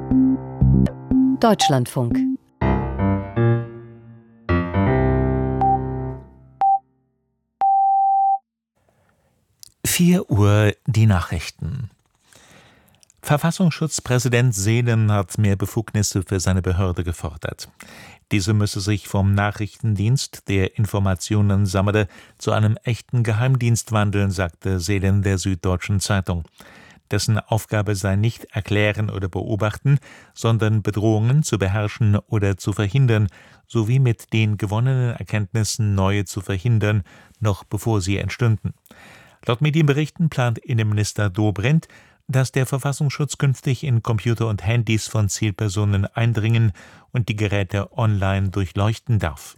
Deutschlandfunk. Uhr die Nachrichten. Verfassungsschutzpräsident Seelen hat mehr Befugnisse für seine Behörde gefordert. Diese müsse sich vom Nachrichtendienst, der Informationen sammle, zu einem echten Geheimdienst wandeln, sagte Seelen der Süddeutschen Zeitung. Dessen Aufgabe sei nicht erklären oder beobachten, sondern Bedrohungen zu beherrschen oder zu verhindern, sowie mit den gewonnenen Erkenntnissen neue zu verhindern, noch bevor sie entstünden. Laut Medienberichten plant Innenminister Dobrindt, dass der Verfassungsschutz künftig in Computer und Handys von Zielpersonen eindringen und die Geräte online durchleuchten darf.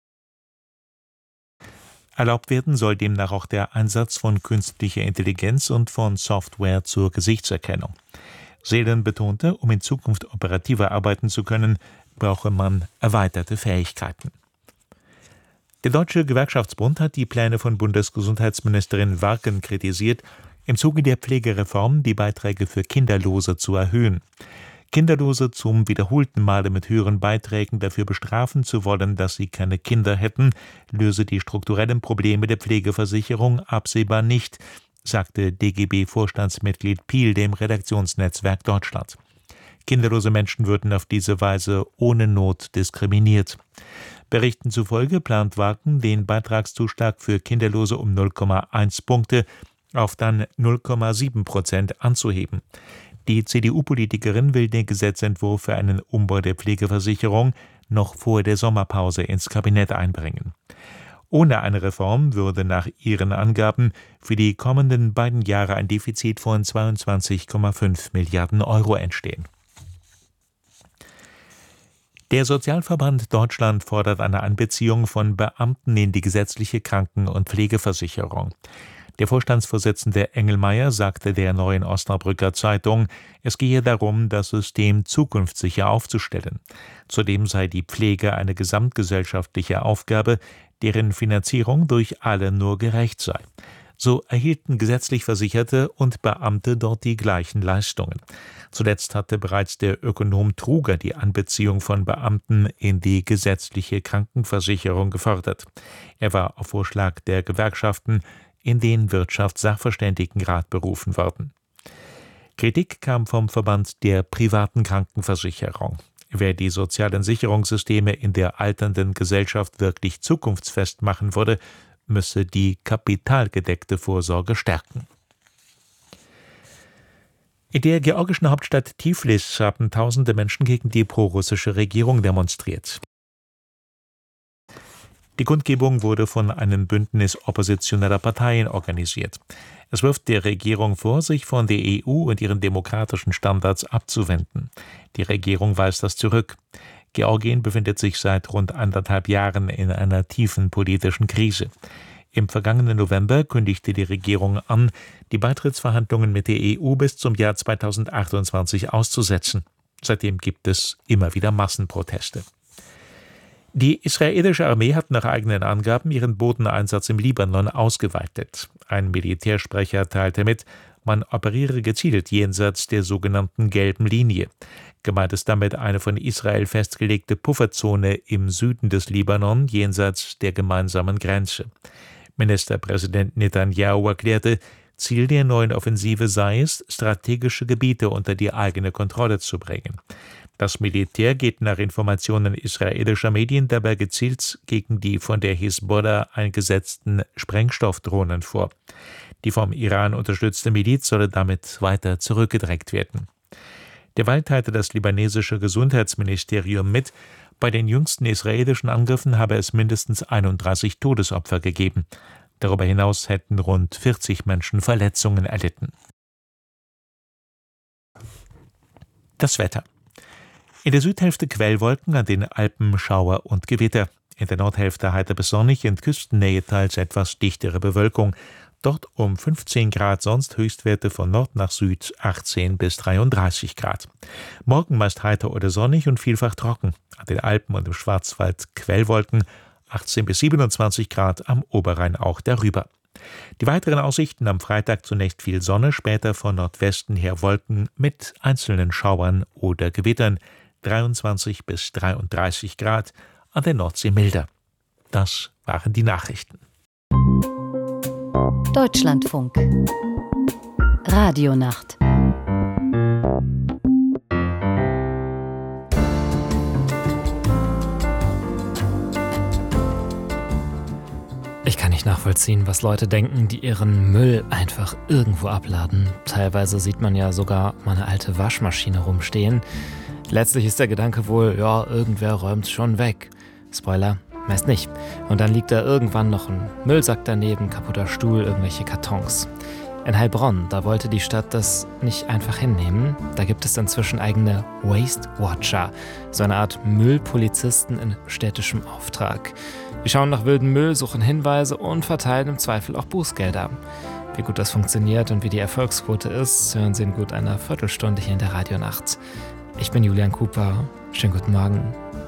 Erlaubt werden soll demnach auch der Einsatz von künstlicher Intelligenz und von Software zur Gesichtserkennung. Seelen betonte, um in Zukunft operativer arbeiten zu können, brauche man erweiterte Fähigkeiten. Der Deutsche Gewerkschaftsbund hat die Pläne von Bundesgesundheitsministerin Warken kritisiert, im Zuge der Pflegereform die Beiträge für Kinderlose zu erhöhen. Kinderlose zum wiederholten Male mit höheren Beiträgen dafür bestrafen zu wollen, dass sie keine Kinder hätten, löse die strukturellen Probleme der Pflegeversicherung absehbar nicht, sagte DGB-Vorstandsmitglied Piel dem Redaktionsnetzwerk Deutschland. Kinderlose Menschen würden auf diese Weise ohne Not diskriminiert. Berichten zufolge plant Warken, den Beitragszuschlag für Kinderlose um 0,1 Punkte auf dann 0,7% anzuheben. Die CDU-Politikerin will den Gesetzentwurf für einen Umbau der Pflegeversicherung noch vor der Sommerpause ins Kabinett einbringen. Ohne eine Reform würde nach ihren Angaben für die kommenden beiden Jahre ein Defizit von 22,5 Milliarden Euro entstehen. Der Sozialverband Deutschland fordert eine Einbeziehung von Beamten in die gesetzliche Kranken- und Pflegeversicherung. Der Vorstandsvorsitzende Engelmeier sagte der Neuen Osnabrücker Zeitung, es gehe darum, das System zukunftssicher aufzustellen. Zudem sei die Pflege eine gesamtgesellschaftliche Aufgabe, deren Finanzierung durch alle nur gerecht sei. So erhielten gesetzlich Versicherte und Beamte dort die gleichen Leistungen. Zuletzt hatte bereits der Ökonom Truger die Einbeziehung von Beamten in die gesetzliche Krankenversicherung gefordert. Er war auf Vorschlag der Gewerkschaften in den Wirtschaftssachverständigenrat berufen worden. Kritik kam vom Verband der privaten Krankenversicherung. Wer die sozialen Sicherungssysteme in der alternden Gesellschaft wirklich zukunftsfest machen würde, müsse die kapitalgedeckte Vorsorge stärken. In der georgischen Hauptstadt Tiflis haben tausende Menschen gegen die prorussische Regierung demonstriert. Die Kundgebung wurde von einem Bündnis oppositioneller Parteien organisiert. Es wirft der Regierung vor, sich von der EU und ihren demokratischen Standards abzuwenden. Die Regierung weist das zurück. Georgien befindet sich seit rund 1,5 Jahren in einer tiefen politischen Krise. Im vergangenen November kündigte die Regierung an, die Beitrittsverhandlungen mit der EU bis zum Jahr 2028 auszusetzen. Seitdem gibt es immer wieder Massenproteste. Die israelische Armee hat nach eigenen Angaben ihren Bodeneinsatz im Libanon ausgeweitet. Ein Militärsprecher teilte mit, man operiere gezielt jenseits der sogenannten gelben Linie. Gemeint ist damit eine von Israel festgelegte Pufferzone im Süden des Libanon jenseits der gemeinsamen Grenze. Ministerpräsident Netanyahu erklärte, Ziel der neuen Offensive sei es, strategische Gebiete unter die eigene Kontrolle zu bringen. Das Militär geht nach Informationen israelischer Medien dabei gezielt gegen die von der Hisbollah eingesetzten Sprengstoffdrohnen vor. Die vom Iran unterstützte Miliz solle damit weiter zurückgedrängt werden. Derweil teilte das libanesische Gesundheitsministerium mit, bei den jüngsten israelischen Angriffen habe es mindestens 31 Todesopfer gegeben. Darüber hinaus hätten rund 40 Menschen Verletzungen erlitten. Das Wetter. In der Südhälfte Quellwolken, an den Alpen Schauer und Gewitter. In der Nordhälfte heiter bis sonnig, in Küstennähe teils etwas dichtere Bewölkung. Dort um 15 Grad, sonst Höchstwerte von Nord nach Süd 18 bis 33 Grad. Morgen meist heiter oder sonnig und vielfach trocken. An den Alpen und im Schwarzwald Quellwolken 18 bis 27 Grad, am Oberrhein auch darüber. Die weiteren Aussichten: am Freitag zunächst viel Sonne, später von Nordwesten her Wolken mit einzelnen Schauern oder Gewittern, 23 bis 33 Grad, an der Nordsee milder. Das waren die Nachrichten. Deutschlandfunk Radionacht. Ich kann nicht nachvollziehen, was Leute denken, die ihren Müll einfach irgendwo abladen. Teilweise sieht man ja sogar mal eine alte Waschmaschine rumstehen. Letztlich ist der Gedanke wohl, ja, irgendwer räumt's schon weg. Spoiler, meist nicht. Und dann liegt da irgendwann noch ein Müllsack daneben, kaputter Stuhl, irgendwelche Kartons. In Heilbronn, da wollte die Stadt das nicht einfach hinnehmen. Da gibt es inzwischen eigene Waste Watcher, so eine Art Müllpolizisten in städtischem Auftrag. Die schauen nach wilden Müll, suchen Hinweise und verteilen im Zweifel auch Bußgelder. Wie gut das funktioniert und wie die Erfolgsquote ist, hören Sie in gut einer Viertelstunde hier in der Radionacht. Ich bin Julian Cooper. Schönen guten Morgen.